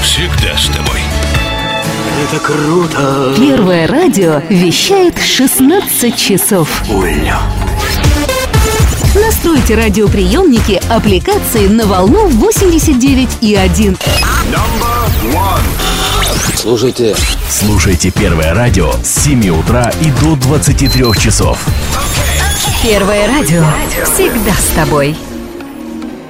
всегда с тобой. Это круто. Первое радио вещает 16 часов. Улья. Настройте радиоприемники аппликации на волну 89,1. Слушайте Первое радио с 7 утра и до 23 часов. Первое радио всегда с тобой.